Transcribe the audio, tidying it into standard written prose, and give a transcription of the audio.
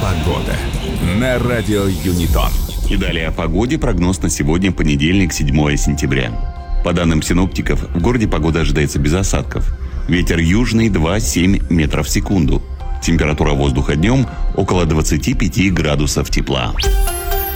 Погода на радио Юнитон. И далее о погоде. Прогноз на сегодня, понедельник, 7 сентября. По данным синоптиков, в городе погода ожидается без осадков. Ветер южный 2,7 метров в секунду. Температура воздуха днем около 25 градусов тепла.